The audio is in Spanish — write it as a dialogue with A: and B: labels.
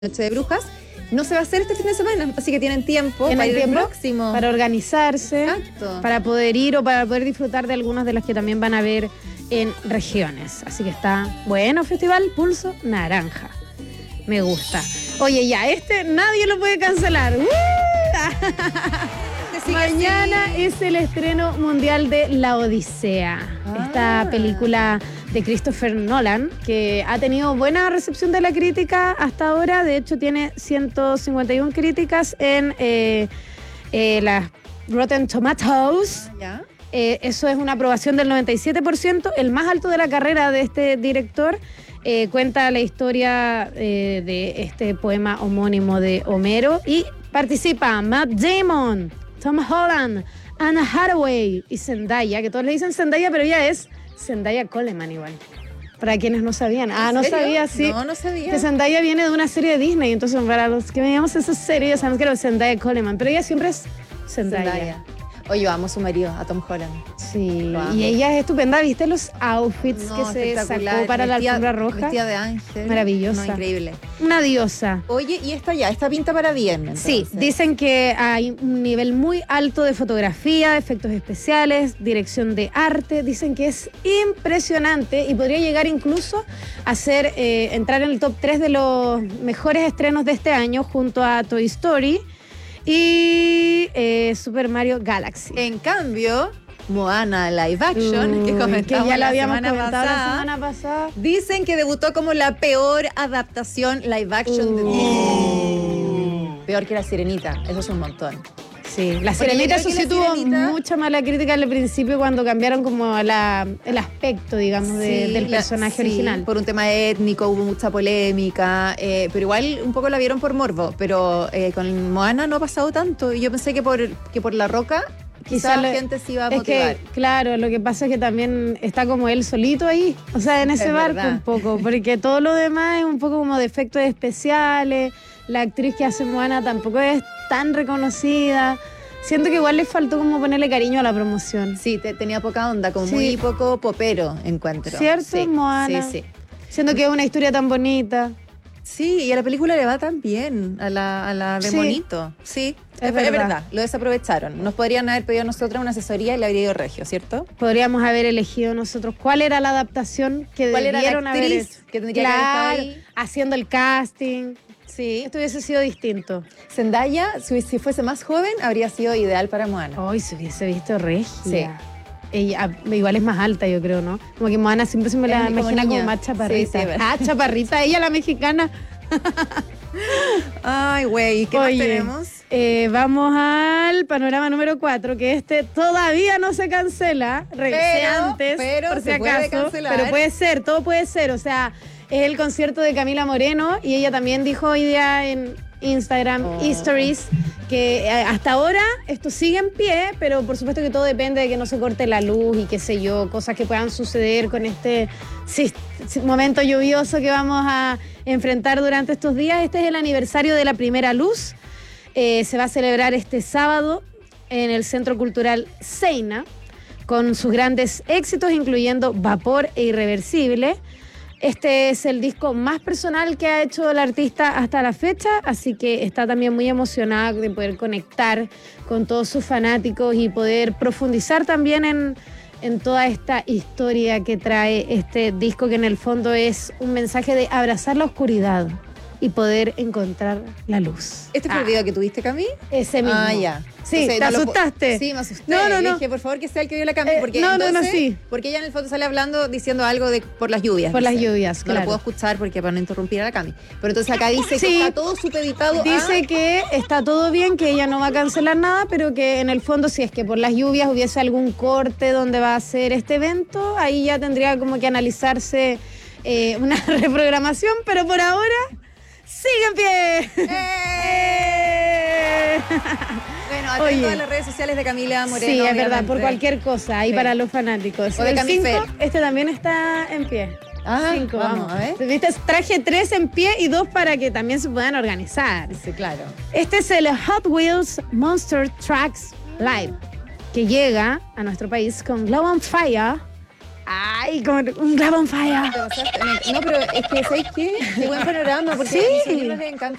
A: Noche de Brujas, no se va a hacer este fin de semana, así que tienen tiempo
B: ¿Tienen
A: para ir
B: tiempo?
A: el próximo.
B: Para organizarse,
A: Exacto.
B: para poder ir o para poder disfrutar de algunas de las que también van a ver en regiones. Así que está bueno, Festival Pulso Naranja. Me gusta. Oye, ya, nadie lo puede cancelar. Mañana es el estreno mundial de La Odisea. Esta película de Christopher Nolan, que ha tenido buena recepción de la crítica hasta ahora. De hecho, tiene 151 críticas en las Rotten Tomatoes.
A: ¿Ya?
B: Eso es una aprobación del 97%, el más alto de la carrera de este director. Cuenta la historia de este poema homónimo de Homero y participa Matt Damon, Tom Holland, Anna Hathaway y Zendaya, que todos le dicen Zendaya, pero ella es Zendaya Coleman igual. Para quienes no sabían. No
A: serio?
B: sabía, sí.
A: No sabía.
B: Que Zendaya viene de una serie de Disney, entonces para los que veíamos esa serie ya sabemos que era Zendaya Coleman, pero ella siempre es Zendaya.
A: Oye, yo amo a su marido, a Tom Holland.
B: Sí,
A: Lo amo.
B: y ella es estupenda. ¿Viste los outfits que se
A: espectacular.
B: sacó para la alfombra roja?
A: Vestida de ángel.
B: Maravillosa.
A: No, increíble.
B: Una diosa.
A: Oye, y esta pinta para bien, entonces.
B: Sí, dicen que hay un nivel muy alto de fotografía, efectos especiales, dirección de arte. Dicen que es impresionante y podría llegar incluso a ser entrar en el top 3 de los mejores estrenos de este año junto a Toy Story y Super Mario Galaxy.
A: En cambio, Moana Live Action, que comentamos
B: ya la
A: la
B: habíamos
A: semana
B: comentado
A: pasada,
B: la semana pasada.
A: dicen que debutó como la peor adaptación live action de Disney. Peor que La Sirenita, eso es un montón.
B: Sí, La
A: Porque
B: Sirenita,
A: yo creo
B: eso
A: que
B: sí
A: La
B: tuvo
A: Sirenita-
B: mucha mala crítica al principio cuando cambiaron como el aspecto, digamos, del personaje original.
A: Por un tema étnico hubo mucha polémica, pero igual un poco la vieron por morbo, pero con Moana no ha pasado tanto. Y yo pensé que por La Roca quizás la gente se iba a motivar.
B: Es que, claro, lo que pasa es que también está como él solito ahí, o sea, en ese
A: Es
B: barco
A: verdad.
B: un poco, porque todo lo demás es un poco como de efectos especiales. La actriz que hace Moana tampoco es tan reconocida. Siento que igual le faltó como ponerle cariño a la promoción.
A: Sí, tenía poca onda, como
B: Sí.
A: muy poco popero, encuentro.
B: ¿Cierto,
A: Sí,
B: Moana?
A: Sí.
B: Siento que es una historia tan bonita.
A: Sí, y a la película le va tan bien, a la de
B: Sí.
A: Monito. Sí,
B: Es
A: es
B: verdad.
A: verdad, lo desaprovecharon. Nos podrían haber pedido a nosotros una asesoría y le habría ido regio, ¿cierto?
B: Podríamos haber elegido nosotros cuál era la adaptación que
A: ¿Cuál era la
B: debieron haber
A: actriz
B: hecho.
A: que tendría que haber estado
B: Claro,
A: ahí?
B: haciendo el casting.
A: Sí.
B: Esto hubiese sido distinto.
A: Zendaya, si fuese más joven, habría sido ideal para Moana.
B: Hoy se hubiese visto regia.
A: Sí.
B: Ella igual es más alta, yo creo, ¿no? Como que Moana siempre se me la
A: Es como
B: imagina como
A: niña.
B: más chaparrita.
A: Sí, sí, verdad.
B: Chaparrita, ella la mexicana.
A: Ay, güey, ¿qué
B: Oye,
A: más tenemos?
B: Vamos al panorama número 4, que todavía no se cancela. Revisé antes,
A: pero
B: por si
A: se puede
B: acaso.
A: cancelar.
B: Pero puede ser, todo puede ser. O sea, es el concierto de Camila Moreno y ella también dijo hoy día en Instagram Stories que hasta ahora esto sigue en pie, pero por supuesto que todo depende de que no se corte la luz y qué sé yo, cosas que puedan suceder con este momento lluvioso que vamos a enfrentar durante estos días. Este es el aniversario de la primera luz. Se va a celebrar este sábado en el Centro Cultural Seina con sus grandes éxitos, incluyendo Vapor e Irreversible. Este es el disco más personal que ha hecho el artista hasta la fecha, así que está también muy emocionada de poder conectar con todos sus fanáticos y poder profundizar también en toda esta historia que trae este disco, que en el fondo es un mensaje de abrazar la oscuridad y poder encontrar la luz.
A: ¿Este fue el video que tuviste, Cami?
B: Ese mismo.
A: Ya.
B: Sí,
A: Entonces,
B: ¿te
A: no lo
B: asustaste?
A: Sí, me asusté.
B: No.
A: Dije, por favor, que sea el que vio la Cami. Porque
B: no,
A: entonces,
B: sí.
A: Porque ella en el fondo sale hablando, diciendo algo por las lluvias.
B: Por las
A: dice.
B: lluvias,
A: No
B: claro.
A: lo puedo escuchar porque para no interrumpir a la Cami. Pero entonces acá dice
B: Sí.
A: que está todo supeditado
B: Dice que está todo bien, que ella no va a cancelar nada, pero que en el fondo, si es que por las lluvias hubiese algún corte donde va a ser este evento, ahí ya tendría como que analizarse una reprogramación, pero por ahora sigue en pie.
A: Bueno, atento
B: Oye.
A: a las redes sociales de Camila Moreno.
B: Sí, es verdad,
A: obviamente.
B: por cualquier cosa, ahí
A: Sí.
B: para los fanáticos.
A: O de
B: El
A: Cami
B: 5,
A: Fer.
B: este también está en pie. 5,
A: vamos, a ver.
B: ¿Viste? Traje 3 en pie y 2 para que también se puedan organizar.
A: Sí, claro.
B: Este es el Hot Wheels Monster Trucks Live, que llega a nuestro país con Glow on Fire, Ay, como un Love on Fire.
A: No, pero es que ¿sabes qué? Qué buen panorama, porque
B: Sí.
A: a mis sobrinos les encanta